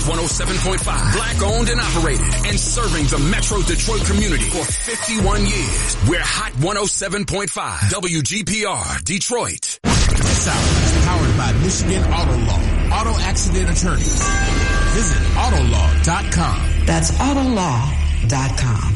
107.5. Black owned and operated and serving the Metro Detroit community for 51 years. We're Hot 107.5. WGPR Detroit. This hour is powered by Michigan Auto Law. Auto accident attorneys. Visit autolaw.com. That's autolaw.com.